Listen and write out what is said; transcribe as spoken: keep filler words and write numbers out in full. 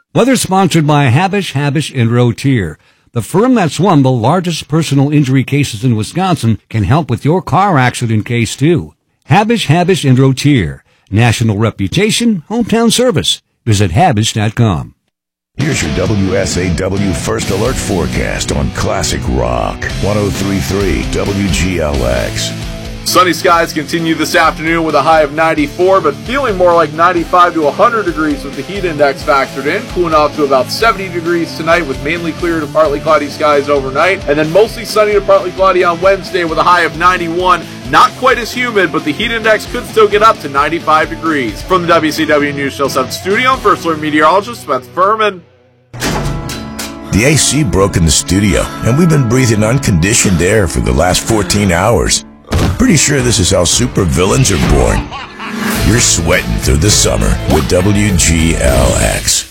Weather sponsored by Habish, Habish, and Rotier. The firm that's won the largest personal injury cases in Wisconsin can help with your car accident case, too. Habish, Habish, and Rotier. National reputation, hometown service. Visit Habish dot com. Here's your W S A W First Alert forecast on Classic Rock. one oh three point three W G L X. Sunny skies continue this afternoon with a high of ninety-four, but feeling more like ninety-five to one hundred degrees with the heat index factored in. Cooling off to about seventy degrees tonight with mainly clear to partly cloudy skies overnight. And then mostly sunny to partly cloudy on Wednesday with a high of ninety-one. Not quite as humid, but the heat index could still get up to ninety-five degrees. From the W C W News Channel seven studio, I'm First Alert meteorologist Spencer Furman. The A C broke in the studio, and we've been breathing unconditioned air for the last fourteen hours. Pretty sure this is how supervillains are born. You're sweating through the summer with W G L X.